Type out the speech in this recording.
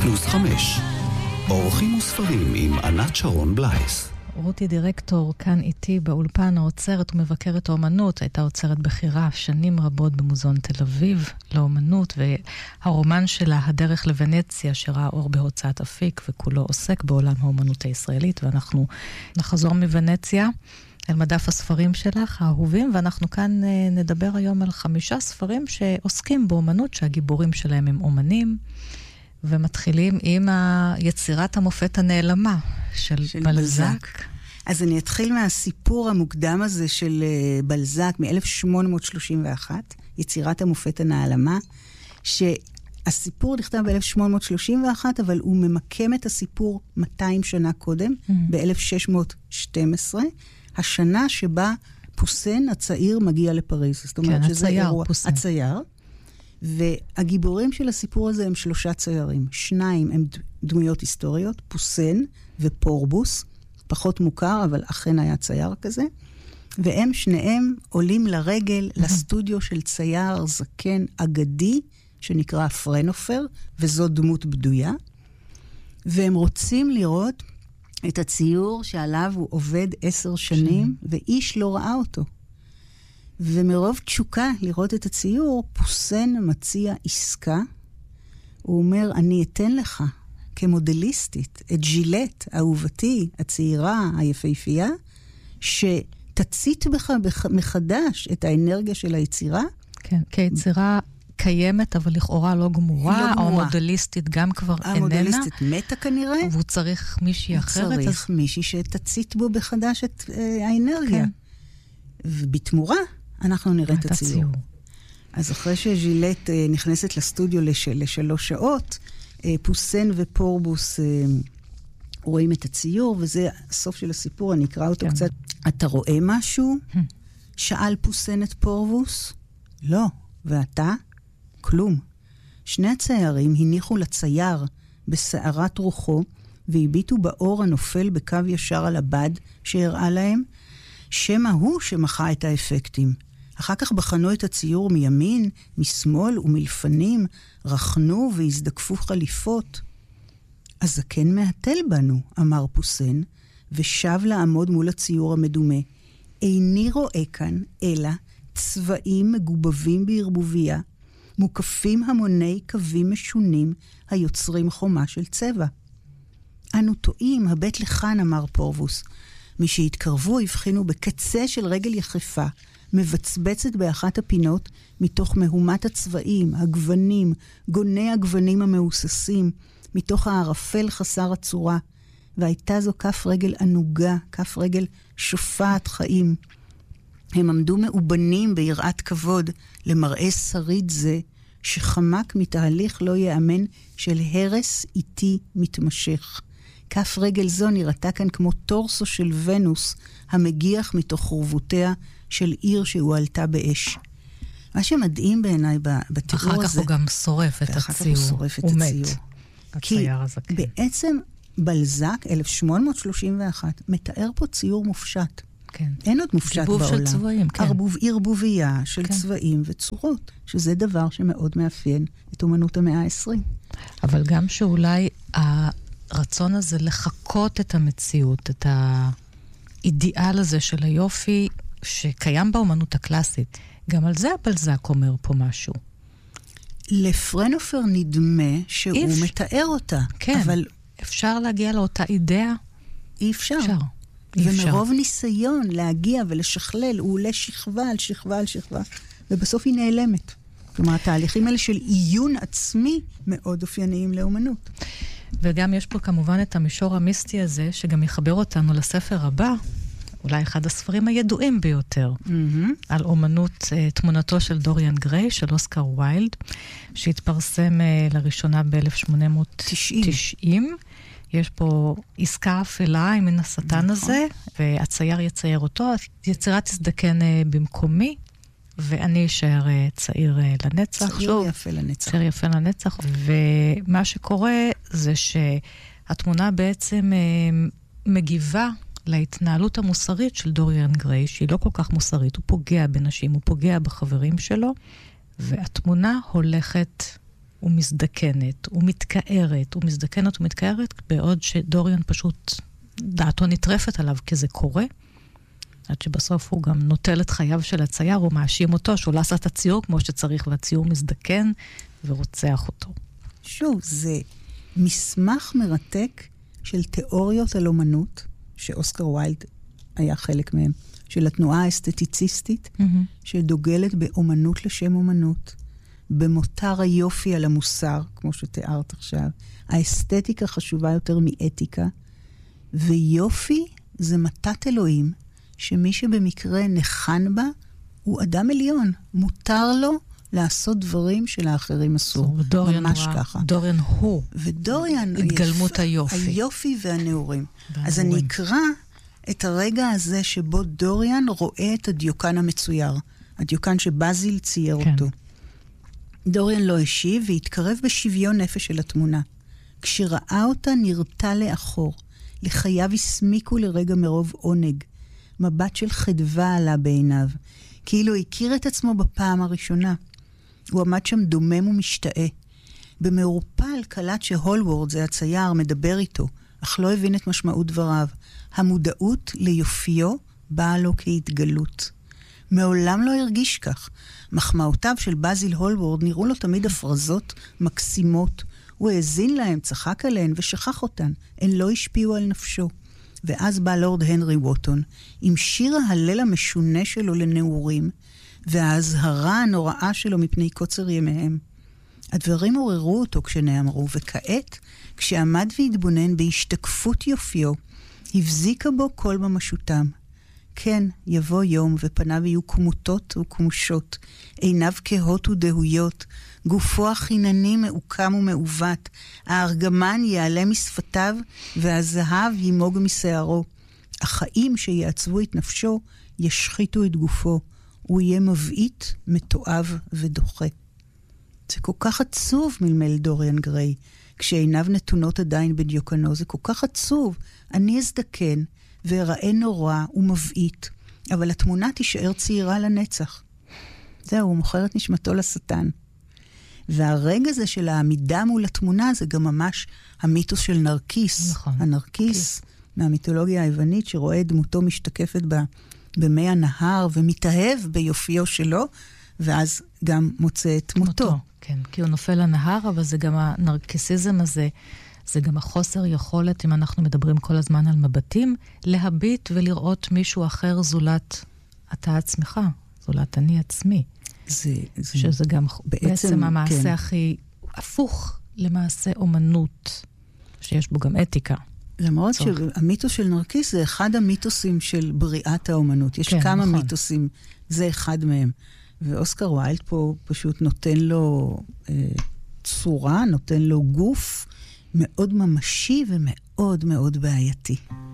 +5 אורחים וספרים עם ענת שרון בלייס. רותי דירקטור כאן איתי באולפן, האוצרת ומבקרת האומנות, הייתה אוצרת בחירה שנים רבות במוזיאון תל אביב לאומנות, והרומן שלה הדרך לוונציה שראה אור בהוצאת אפיק וכולו עוסק בעולם האומנות הישראלית, ואנחנו נחזור מוונציה אל מדף הספרים שלך האהובים, ואנחנו כאן נדבר היום על 5 ספרים שעוסקים באומנות שהגיבורים שלהם הם אומנים, ומתחילים עם יצירת המופת הנעלמה של בלזק. אז אני אתחיל מהסיפור המוקדם הזה של בלזק מ-1831, יצירת המופת הנעלמה, שהסיפור נכתב ב-1831, אבל הוא ממקם את הסיפור 200 שנה קודם, ב-1612, השנה שבה פוסן הצעיר מגיע לפריז. זאת אומרת כן, שזה הצייר, אירוע. פוסן. הצייר. והגיבורים של הסיפור הזה הם 3 ציירים. 2 הם דמויות היסטוריות, פוסן ופורבוס, פחות מוכר, אבל אכן היה צייר כזה. והם שניהם עולים לרגל לסטודיו של צייר זקן אגדי, שנקרא פרנופר, וזו דמות בדויה. והם רוצים לראות את הציור שעליו הוא עובד 10 שנים, ואיש לא ראה אותו. ומרוב תשוקה לראות את הציור, פוסן מציע עסקה. הוא אומר, אני אתן לך כמודליסטית את ז'ילט, אהובתי, הצעירה, היפהפייה, שתצית בך מחדש את האנרגיה של היצירה. כן, כיצירה קיימת, אבל לכאורה לא גמורה, או מודליסטית גם כבר איננה. המודליסטית מתה כנראה. והוא צריך מישהי אחרת. הוא צריך מישהי שתצית בו בחדש את האנרגיה. כן. ובתמורה, אנחנו נראה את הציור. אז אחרי שז'ילט נכנסת לסטודיו ל3 שעות, פוסן ופורבוס רואים את הציור, וזה הסוף של הסיפור, אני אקרא אותו קצת. אתה רואה משהו? שאל פוסן את פורבוס? לא. ואתה? כלום. 2 הציירים הניחו לצייר בסערת רוחו, והביטו באור הנופל בקו ישר על הבד שהראה להם, שמה הוא שמחה את האפקטים. אחר כך בחנו את הציור מימין, משמאל ומלפנים, רחנו והזדקפו חליפות. הזקן מהתל בנו, אמר פוסן, ושב לעמוד מול הציור המדומה. איני רואה כאן, אלא צבעים מגובבים בערבוביה, מוקפים המוני קווים משונים היוצרים חומה של צבע. אנו טועים, הבט לכאן, אמר פורבוס. מי שהתקרבו הבחינו בקצה של רגל יחפה, מבצבצת באחת הפינות, מתוך מהומת הצבעים, הגוונים, גוני הגוונים המאוססים, מתוך הערפל חסר הצורה, והייתה זו כף רגל ענוגה, כף רגל שופעת חיים. הם עמדו מאובנים ביראת כבוד למראה שריד זה, שחמק מתהליך לא יאמן של הרס איטי מתמשך. כף רגל זו נראתה כאן כמו טורסו של ונוס, המגיח מתוך חורבותיה של עיר שהועלתה באש. מה שמדהים בעיניי בתיאור הזה... אחר כך הוא גם שורף את הציור. הוא מת. הצייר הזקן. כי בעצם בלזק, 1831, מתאר פה ציור מופשט. כן. אין עוד מופשט בעולם. ערבוב של צבעים, כן. ערבוביה של צבעים וצורות, שזה דבר שמאוד מאפיין את אומנות המאה ה-20. אבל גם שאולי הרצון הזה לחקות את המציאות, את האידיאל הזה של היופי שקיים באומנות הקלאסית, גם על זה הבלזק אומר פה משהו. לפרנופר נדמה שהוא מתאר אותה. כן, אבל אפשר להגיע לאותה אידאה? אי אפשר. ומרוב ניסיון להגיע ולשכלל, הוא עולה שכבה על שכבה על שכבה, ובסוף היא נעלמת. כלומר, התהליכים האלה של עיון עצמי מאוד אופייניים לאומנות. וגם יש פה כמובן את המישור המיסטי הזה, שגם יחבר אותנו לספר הבא, אולי אחד הספרים הידועים ביותר, על אומנות תמונתו של דוריאן גריי, של אוסקר ויילד, שהתפרסם לראשונה ב-1890. יש פה עסקה אפלה עם מן השטן הזה, והצייר יצייר אותו, היצירה תזדקן במקומי, ואני אשאר צעיר לנצח. צעיר יפה לנצח. צעיר יפה לנצח. ומה שקורה זה שהתמונה בעצם מגיבה להתנהלות המוסרית של דוריאן גריי, שהיא לא כל כך מוסרית. הוא פוגע בנשים, הוא פוגע בחברים שלו, והתמונה הולכת ומזדקנת, ומתקערת, ומזדקנת ומתקערת, בעוד שדוריאן פשוט דעתו נטרפת עליו, כי זה קורה, עד שבסוף הוא גם נוטל את חייו של הצייר, הוא מאשים אותו שהוא לא עשה את הציור כמו שצריך, והציור מזדקן ורוצח אותו. שוב, זה מסמך מרתק של תיאוריות על אומנות, שאוסקר ויילד היה חלק מהם, של התנועה האסתטיציסטית, שדוגלת באומנות לשם אומנות, במותר היופי על המוסר, כמו שתיארת עכשיו. האסתטיקה חשובה יותר מאתיקה, ויופי זה מתת אלוהים, שמי שבמקרה נחן בה, הוא אדם עליון. מותר לו לעשות דברים שלאחרים אסור. ממש ככה. דוריאן הוא. ודוריאן התגלמות היופי. היופי והנעורים. אז אני אקרא את הרגע הזה שבו דוריאן רואה את הדיוקן המצויר. הדיוקן שבאזיל צייר אותו. דוריאן לא השיב והתקרב בשוויון נפש של התמונה. כשראה אותה נרתה לאחור. לחייו הסמיקו לרגע מרוב עונג. מבט של חדווה עלה בעיניו. כאילו הכיר את עצמו בפעם הראשונה. הוא עמד שם דומם ומשתאה. במעורפל קלט שהולוורד, זה הצייר, מדבר איתו, אך לא הבין את משמעות דבריו. המודעות ליופיו באה לו כהתגלות. מעולם לא הרגיש כך. מחמאותיו של באזיל הולוורד נראו לו תמיד הפרזות מקסימות. הוא האזין להם, צחק עליהן ושכח אותן. הן לא השפיעו על נפשו. ואז בא לורד הנרי ווטון, עם שיר ההלל המשונה שלו לנעורים, וההזהרה הנוראה שלו מפני קוצר ימיהם. הדברים עוררו אותו כשנאמרו, וכעת, כשעמד והתבונן בהשתקפות יופיו, הבזיקה בו כל ממשותם. כן, יבוא יום, ופניו יהיו כמותות וכמושות, עיניו כהות ודהויות, גופו החינני מעוקם ומעוות, הארגמן יעלה משפתיו, והזהב ימוג משערו. החיים שיעצבו את נפשו, ישחיתו את גופו. הוא יהיה מבעית, מתועב ודוחה. זה כל כך עצוב, מלמל דוריאן גריי, כשעיניו נתונות עדיין בדיוקנו. זה כל כך עצוב. אני אזדקן, והראה נורא ומבעית, אבל התמונה תישאר צעירה לנצח. זהו, הוא מוכר את נשמתו לשטן. והרגע הזה של העמידה מול התמונה, זה גם ממש המיתוס של נרקיס. נכון. הנרקיס, מהמיתולוגיה היוונית, שרואה דמותו משתקפת במי הנהר, ומתאהב ביופיו שלו, ואז גם מוצא את מותו. כן, כי הוא נופל לנהר, אבל זה גם הנרקיסיזם הזה, זה גם החוסר יכולת, אם אנחנו מדברים כל הזמן על מבטים, להביט ולראות מישהו אחר זולת אתה עצמך, זולת אני עצמי. שזה גם בעצם המעשה כן. הכי הפוך למעשה אומנות, שיש בו גם אתיקה. למרות שהמיתוס של נרקיס זה אחד המיתוסים של בריאת האומנות. יש כן, כמה נכון. מיתוסים, זה אחד מהם. ואוסקר ויילד פה פשוט נותן לו צורה, נותן לו גוף מאוד ממשי ומאוד מאוד בעייתי.